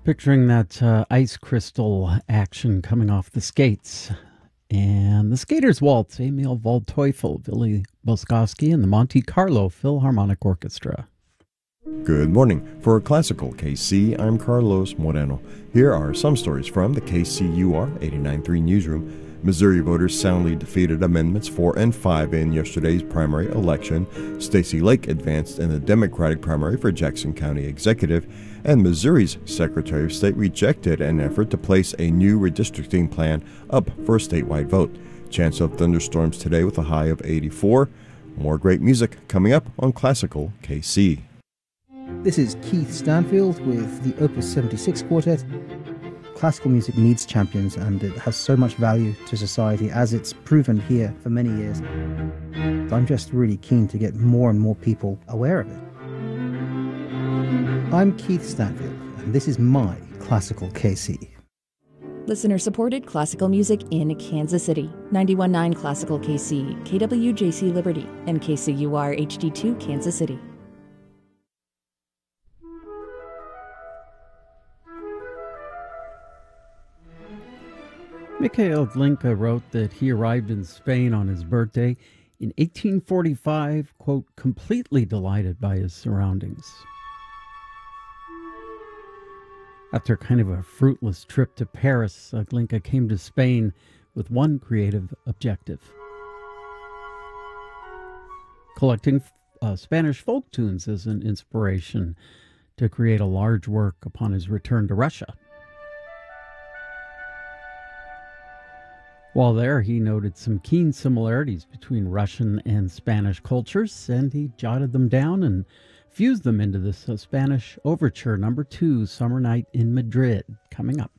Picturing that ice crystal action coming off the skates. And the Skaters Waltz, Emil Waldteufel, Willy Boskowski, and the Monte Carlo Philharmonic Orchestra. Good morning. For Classical KC, I'm Carlos Moreno. Here are some stories from the KCUR 89.3 newsroom. Missouri voters soundly defeated Amendments 4 and 5 in yesterday's primary election. Stacey Lake advanced in the Democratic primary for Jackson County Executive, and Missouri's Secretary of State rejected an effort to place a new redistricting plan up for a statewide vote. Chance of thunderstorms today with a high of 84. More great music coming up on Classical KC. This is Keith Stanfield with the Opus 76 Quartet. Classical music needs champions, and it has so much value to society, as it's proven here for many years. I'm just really keen to get more and more people aware of it. I'm Keith Stanfield, and this is my Classical KC. Listener-supported classical music in Kansas City. 91.9 Classical KC, KWJC Liberty, and KCUR HD2 Kansas City. Mikhail Glinka wrote that he arrived in Spain on his birthday in 1845, quote, completely delighted by his surroundings. After kind of a fruitless trip to Paris, Glinka came to Spain with one creative objective: collecting Spanish folk tunes as an inspiration to create a large work upon his return to Russia. While there, he noted some keen similarities between Russian and Spanish cultures, and he jotted them down and fused them into this Spanish Overture No. 2, Summer Night in Madrid, coming up.